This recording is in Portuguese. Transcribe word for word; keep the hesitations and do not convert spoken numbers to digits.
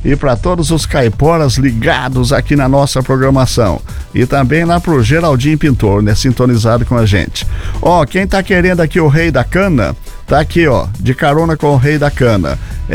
e para todos os caiporas ligados aqui na nossa programação. E também lá pro Geraldinho Pintor, né, sintonizado com a gente. Ó, quem tá querendo aqui o Rei da Cana, tá aqui, ó, de carona com o Rei da Cana.